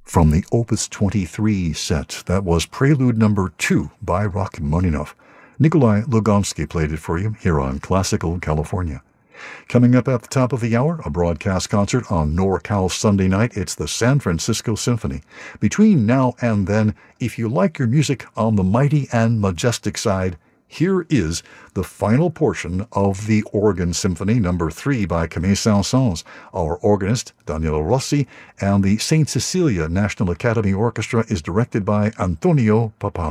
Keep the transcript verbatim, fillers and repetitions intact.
from the Opus twenty-three set. That was Prelude Number two by Rachmaninoff. Nikolai Lugansky played it for you here on Classical California. Coming up at the top of the hour, a broadcast concert on NorCal Sunday night. It's the San Francisco Symphony. Between now and then, if you like your music on the mighty and majestic side, here is the final portion of the Organ Symphony Number three by Camille Saint-Saëns, our organist, Daniele Rossi, and the Saint Cecilia National Academy Orchestra is directed by Antonio Pappano.